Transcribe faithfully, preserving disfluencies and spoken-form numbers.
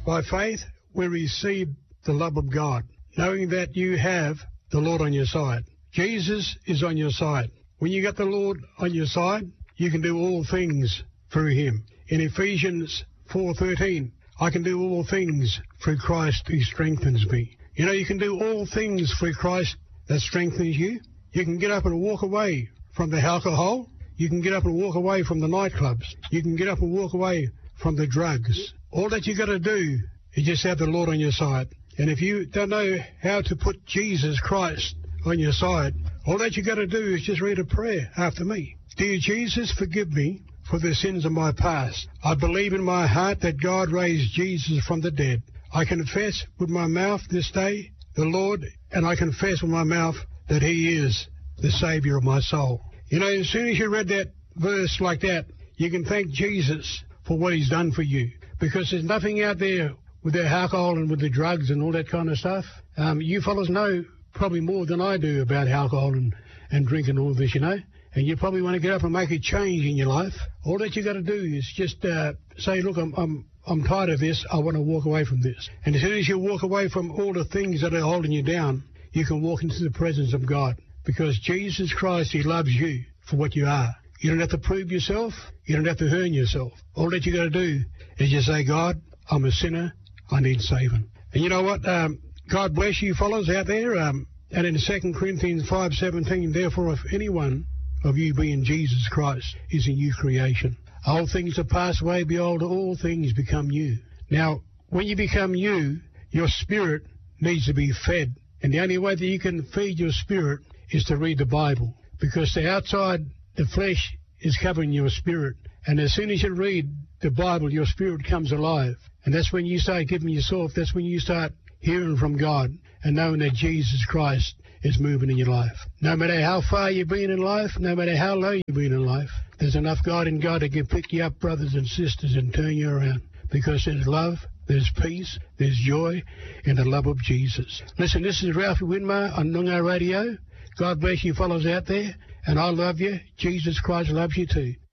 By faith, we receive the love of God, knowing that you have the Lord on your side. Jesus is on your side. When you got the Lord on your side, you can do all things through him. In Ephesians four thirteen, I can do all things through Christ who strengthens me. You know, you can do all things through Christ that strengthens you. You can get up and walk away from the alcohol. You can get up and walk away from the nightclubs. You can get up and walk away from the drugs. All that you got to do is just have the Lord on your side. And if you don't know how to put Jesus Christ on your side, all that you got to do is just read a prayer after me. Dear Jesus, forgive me for the sins of my past. I believe in my heart that God raised Jesus from the dead. I confess with my mouth this day the Lord, and I confess with my mouth that he is the Savior of my soul. You know, as soon as you read that verse like that, you can thank Jesus for what he's done for you. Because there's nothing out there with the alcohol and with the drugs and all that kind of stuff. Um, you fellas know probably more than I do about alcohol and, and drinking all this, you know. And you probably want to get up and make a change in your life. All that you got to do is just uh, say, look, I'm, I'm I'm tired of this. I want to walk away from this. And as soon as you walk away from all the things that are holding you down, you can walk into the presence of God. Because Jesus Christ, he loves you for what you are. You don't have to prove yourself. You don't have to earn yourself. All that you got to do is just say, God, I'm a sinner. I need saving. And you know what? Um, God bless you fellows out there. Um, and in Second Corinthians five seventeen, therefore, if anyone of you being Jesus Christ is a new creation, old things have passed away, behold, all things become new. Now, when you become new, your spirit needs to be fed. And the only way that you can feed your spirit is to read the Bible. Because the outside, the flesh is covering your spirit. And as soon as you read the Bible, your spirit comes alive. And that's when you start giving yourself, that's when you start hearing from God and knowing that Jesus Christ is moving in your life. No matter how far you've been in life, no matter how low you've been in life, there's enough God in God that can pick you up, brothers and sisters, and turn you around. Because there's love, there's peace, there's joy in the love of Jesus. Listen, this is Ralphie Winmar on Noongar Radio. God bless you fellows out there, and I love you. Jesus Christ loves you too.